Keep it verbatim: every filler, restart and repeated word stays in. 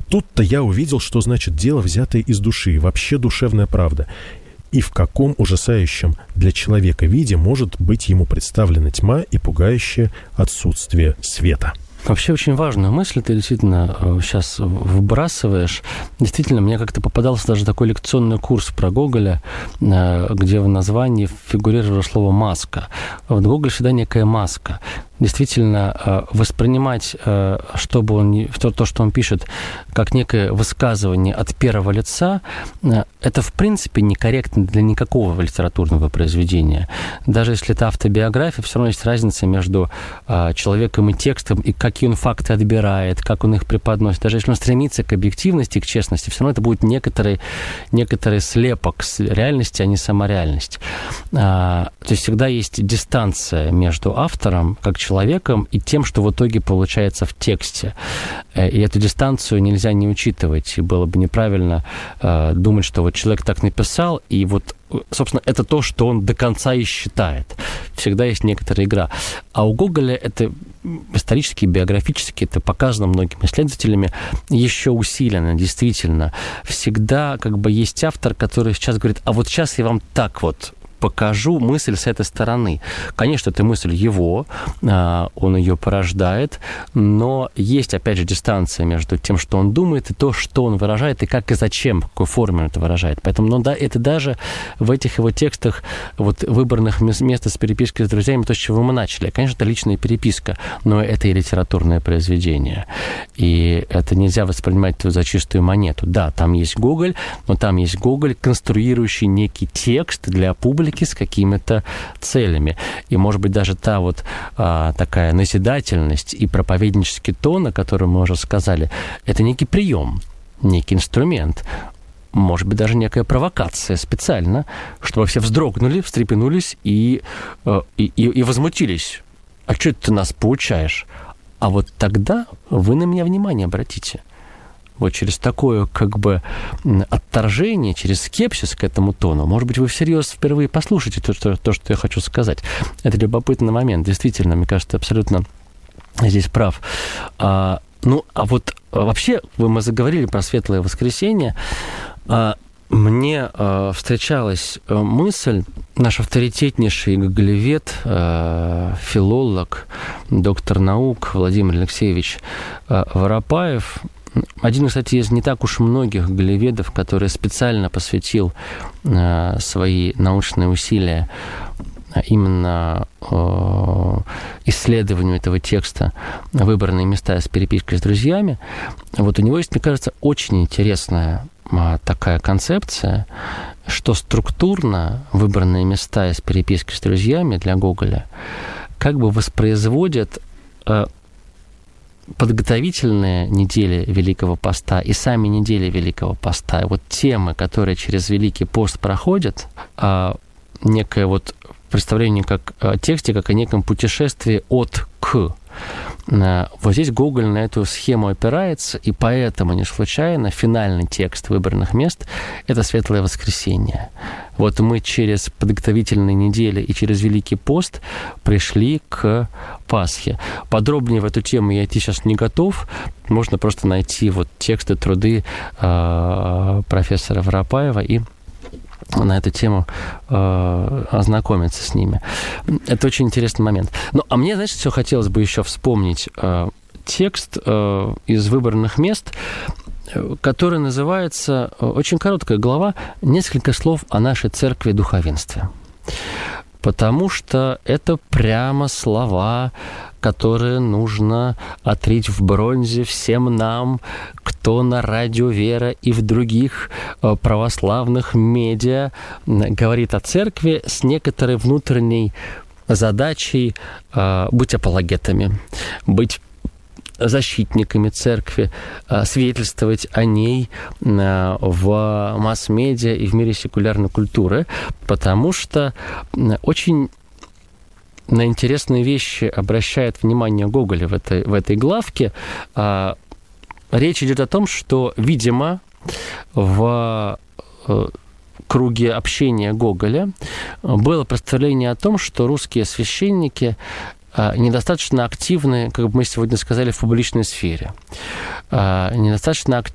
Тут-то я увидел, что значит дело, взятое из души, вообще душевная правда. И в каком ужасающем для человека виде может быть ему представлена тьма и пугающее отсутствие света. Вообще очень важную мысль ты действительно сейчас выбрасываешь. Действительно, мне как-то попадался даже такой лекционный курс про Гоголя, где в названии фигурировало слово «маска». Вот Гоголь всегда некая маска. Действительно, воспринимать, что бы он, то, что он пишет, как некое высказывание от первого лица, это, в принципе, некорректно для никакого литературного произведения. Даже если это автобиография, все равно есть разница между человеком и текстом, и какие он факты отбирает, как он их преподносит. Даже если он стремится к объективности, к честности, все равно это будет некоторый, некоторый слепок с реальности, а не сама реальность. То есть всегда есть дистанция между автором, как человеком, и тем, что в итоге получается в тексте. И эту дистанцию нельзя не учитывать. И было бы неправильно э, думать, что вот человек так написал, и вот, собственно, это то, что он до конца и считает. Всегда есть некоторая игра. А у Гоголя это исторически, биографически, это показано многими исследователями, еще усиленно, действительно. Всегда как бы есть автор, который сейчас говорит, а вот сейчас я вам так вот покажу мысль с этой стороны. Конечно, это мысль его, он ее порождает, но есть, опять же, дистанция между тем, что он думает, и то, что он выражает, и как и зачем, в какой форме он это выражает. Поэтому, ну да, это даже в этих его текстах, вот выбранных мест из переписки с друзьями, то, с чего мы начали. Конечно, это личная переписка, но это и литературное произведение. И это нельзя воспринимать за чистую монету. Да, там есть Гоголь, но там есть Гоголь, конструирующий некий текст для публики, с какими-то целями. И, может быть, даже та вот а, такая назидательность и проповеднический тон, о котором мы уже сказали, это некий прием, некий инструмент, может быть, даже некая провокация специально, чтобы все вздрогнули, встрепенулись и, и, и, и возмутились. А что ты нас поучаешь? А вот тогда вы на меня внимание обратите. Вот через такое как бы отторжение, через скепсис к этому тону, может быть, вы всерьез впервые послушаете то, что, то, что я хочу сказать. Это любопытный момент. Действительно, мне кажется, ты абсолютно здесь прав. А, ну, а вот вообще, мы заговорили про Светлое воскресенье. А, мне а, встречалась мысль, наш авторитетнейший гоголевед, а, филолог, доктор наук Владимир Алексеевич а, Воропаев, один, кстати, из не так уж многих гоголеведов, который специально посвятил э, свои научные усилия именно э, исследованию этого текста «Выбранные места из переписки с друзьями». Вот у него есть, мне кажется, очень интересная э, такая концепция, что структурно «Выбранные места из переписки с друзьями» для Гоголя как бы воспроизводят э, подготовительные недели Великого Поста и сами недели Великого Поста, вот темы, которые через Великий Пост проходят, а некое вот представление как о тексте, как о неком путешествии от к. Вот здесь Гоголь на эту схему опирается, и поэтому не случайно финальный текст «Выбранных мест» — это «Светлое воскресенье». Вот мы через подготовительные недели и через Великий пост пришли к Пасхе. Подробнее в эту тему я идти сейчас не готов. Можно просто найти вот тексты, труды э, профессора Воропаева и на эту тему э, ознакомиться с ними. Это очень интересный момент. Ну, а мне, знаешь, все хотелось бы еще вспомнить э, текст э, из «Выбранных мест», который называется, очень короткая глава, «Несколько слов о нашей церкви и духовенстве». Потому что это прямо слова, которые нужно отрить в бронзе всем нам, кто на радио «Вера» и в других православных медиа говорит о церкви с некоторой внутренней задачей э, быть апологетами, быть защитниками церкви, свидетельствовать о ней в масс-медиа и в мире секулярной культуры, потому что очень на интересные вещи обращает внимание Гоголя в этой, в этой главке. Речь идет о том, что, видимо, в круге общения Гоголя было представление о том, что русские священники недостаточно активны, как бы мы сегодня сказали, в публичной сфере. Недостаточно